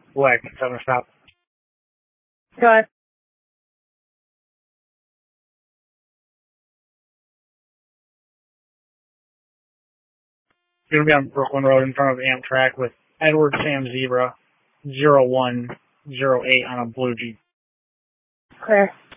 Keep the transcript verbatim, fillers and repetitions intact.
Black, seven stop. Go ahead. You're going to be on Brooklyn Road in front of Amtrak with Edward Sam Zebra, zero one zero eight on a blue Jeep. Clear.